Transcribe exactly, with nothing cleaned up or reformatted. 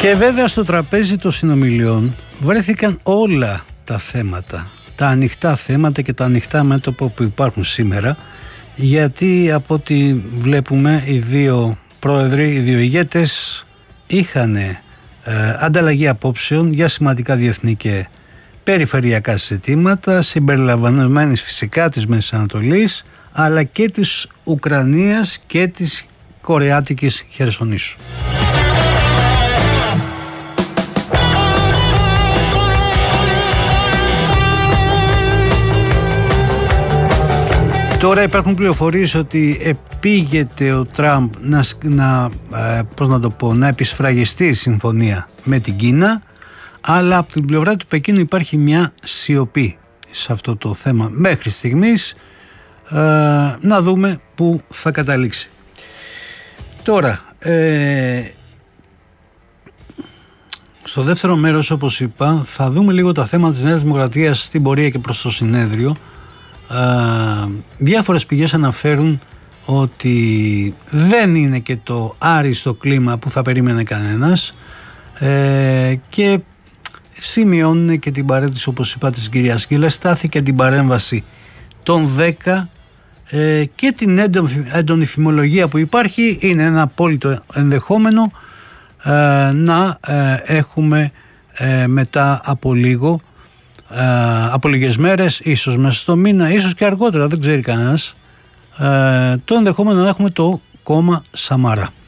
Και βέβαια στο τραπέζι των συνομιλιών βρέθηκαν όλα τα θέματα, τα ανοιχτά θέματα και τα ανοιχτά μέτωπα που υπάρχουν σήμερα, γιατί από ό,τι βλέπουμε οι δύο πρόεδροι, οι δύο ηγέτες είχαν ε, ανταλλαγή απόψεων για σημαντικά διεθνή και περιφερειακά ζητήματα, συμπεριλαμβανομένης φυσικά της Μέσης Ανατολής, αλλά και της Ουκρανίας και της Κορεάτικης Χερσονήσου. Τώρα υπάρχουν πληροφορίες ότι επήγεται ο Τραμπ να, να, πώς να το πω, να επισφραγιστεί η συμφωνία με την Κίνα, αλλά από την πλευρά του Πεκίνου υπάρχει μια σιωπή σε αυτό το θέμα μέχρι στιγμής. Ε, να δούμε πού θα καταλήξει. Τώρα, ε, στο δεύτερο μέρος, όπως είπα, θα δούμε λίγο τα θέματα της Νέας Δημοκρατίας στην πορεία και προς το συνέδριο. Uh, διάφορες πηγές αναφέρουν ότι δεν είναι και το άριστο κλίμα που θα περίμενε κανένας, uh, και σημειώνουν και την παρέτηση, όπως είπα, της κυρίας Γκίλα, στάθηκε την παρέμβαση των δέκα uh, και την έντονη φημολογία που υπάρχει. Είναι ένα απόλυτο ενδεχόμενο uh, να uh, έχουμε uh, μετά από λίγο, Uh, από λίγες μέρες, ίσως μέσα στο μήνα, ίσως και αργότερα, δεν ξέρει κανένας, uh, το ενδεχόμενο να έχουμε το κόμμα Σαμαρά.